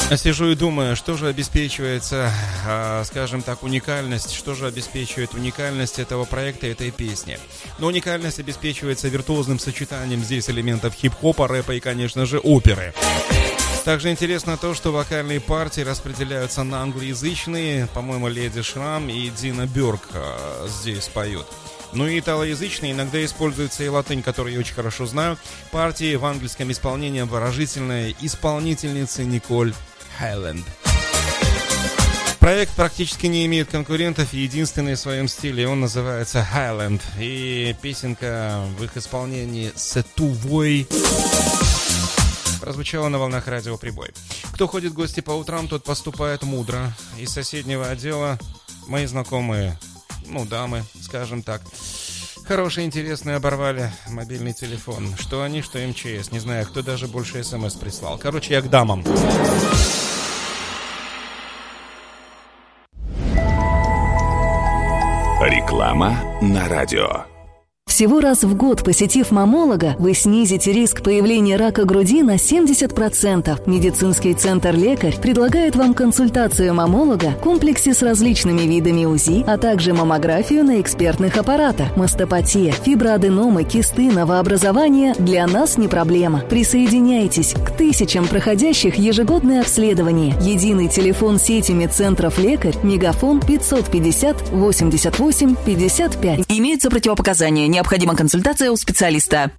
Сижу и думаю, что же обеспечивается, скажем так, уникальность, что же обеспечивает уникальность этого проекта, этой песни. Но уникальность обеспечивается виртуозным сочетанием здесь элементов хип-хопа, рэпа и, конечно же, оперы. Также интересно то, что вокальные партии распределяются на англоязычные, по-моему, Леди Шрам и Дина Бёрк здесь поют. Ну и италоязычные, иногда используется и латынь, которую я очень хорошо знаю. Партии в английском исполнении обворожительная исполнительница Николь Хайленд. Проект практически не имеет конкурентов и единственный в своем стиле. Он называется Хайленд. И песенка в их исполнении «Сетувой» прозвучала на волнах радио «Прибой». Кто ходит в гости по утрам, тот поступает мудро. Из соседнего отдела мои знакомые, дамы, скажем так, хорошие, интересные, оборвали мобильный телефон. Что они, что МЧС. Не знаю, кто даже больше СМС прислал. Короче, я к дамам. Реклама на радио. Всего раз в год, посетив маммолога, вы снизите риск появления рака груди на 70%. Медицинский центр «Лекарь» предлагает вам консультацию маммолога в комплексе с различными видами УЗИ, а также маммографию на экспертных аппаратах. Мастопатия, фиброаденомы, кисты, новообразования – для нас не проблема. Присоединяйтесь к тысячам проходящих ежегодное обследование. Единый телефон сети медцентров «Лекарь» мегафон 550 88 55. Имеются противопоказания. Необходима консультация у специалиста.